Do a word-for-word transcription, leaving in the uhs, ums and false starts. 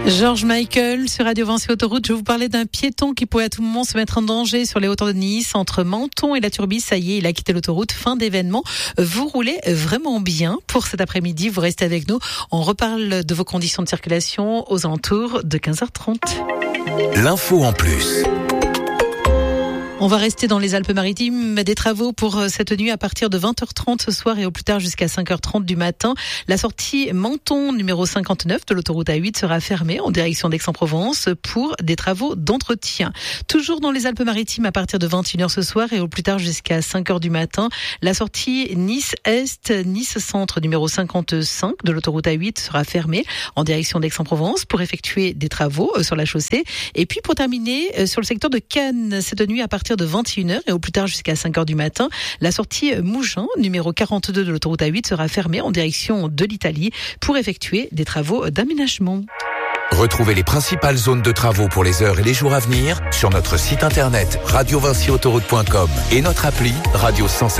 George Michael sur Radio Vinci Autoroute. Je vous parlais d'un piéton qui pourrait à tout moment se mettre en danger sur les hauteurs de Nice, entre Menton et la Turbie. Ça y est, il a quitté l'autoroute. Fin d'événement. Vous roulez vraiment bien pour cet après-midi. Vous restez avec nous. On reparle de vos conditions de circulation aux alentours de quinze heures trente. L'info en plus. On va rester dans les Alpes-Maritimes. Des travaux pour cette nuit à partir de vingt heures trente ce soir et au plus tard jusqu'à cinq heures trente du matin. La sortie Menton numéro cinquante-neuf de l'autoroute A huit sera fermée en direction d'Aix-en-Provence pour des travaux d'entretien. Toujours dans les Alpes-Maritimes à partir de vingt et une heures ce soir et au plus tard jusqu'à cinq heures du matin. La sortie Nice-Est, Nice-Centre numéro cinquante-cinq de l'autoroute A huit sera fermée en direction d'Aix-en-Provence pour effectuer des travaux sur la chaussée. Et puis pour terminer, sur le secteur de Cannes, cette nuit à partir de vingt et une heures et au plus tard jusqu'à cinq heures du matin, la sortie Mougins, numéro quarante-deux de l'autoroute A huit, sera fermée en direction de l'Italie pour effectuer des travaux d'aménagement. Retrouvez les principales zones de travaux pour les heures et les jours à venir sur notre site internet radio vinci autoroute point com et notre appli Radio cent sept.